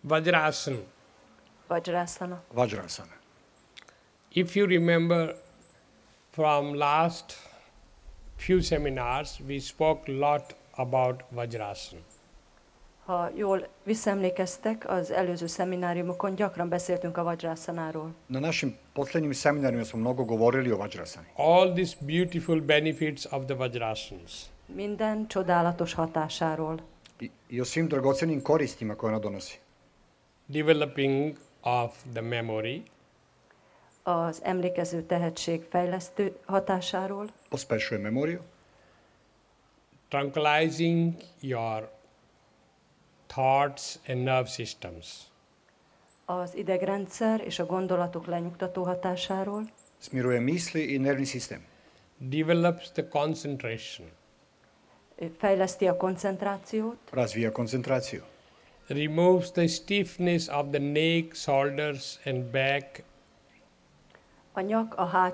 Vajrasana. Vajrasana. Vajrasana. If you remember from last few seminars, we spoke a lot about Vajrasana. Ha jól visszaemlékeztek, az előző szemináriumokon gyakran beszéltünk a Vajrasanáról. Na našim posljednjim seminarima smo mnogo govorili o Vajrasani. All these beautiful benefits of the Vajrasanas. Minden csodálatos hatásáról. I o svim dragocenim koristima koje ona donosi. Developing of the memory. Az emlékező tehetség fejlesztő hatásáról. Pospešuje memoriju. Tranquilizing your thoughts and nerve systems. Az idegrendszer és a gondolatok lenyugtató hatásáról. Smiruje misli i nervni sistem. Develops the concentration. Fejleszti a koncentrációt. Razvija koncentraciju. Removes the stiffness of the neck, shoulders and back. A nyak, a